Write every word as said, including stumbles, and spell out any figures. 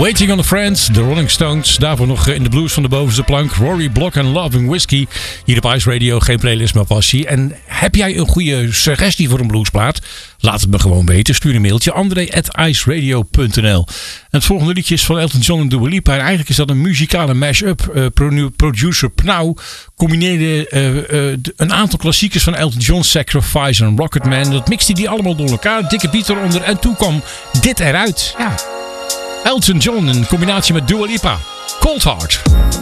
Waiting on a Friend, de Rolling Stones. Daarvoor nog in de blues van de bovenste plank. Rory Block en Loving Whiskey. Hier op Ice Radio, geen playlist, maar passie. En heb jij een goede suggestie voor een bluesplaat? Laat het me gewoon weten. Stuur een mailtje. André at iceradio punt n l. Het volgende liedje is van Elton John en Dua Lipa. En eigenlijk is dat een muzikale mash-up. Uh, producer Pnau combineerde uh, uh, een aantal klassiekers van Elton John, Sacrifice en Rocketman. Dat mixte die allemaal door elkaar. Dikke beat eronder. En toen kwam dit eruit. Ja. Elton John in combinatie met Dua Lipa. Cold Heart.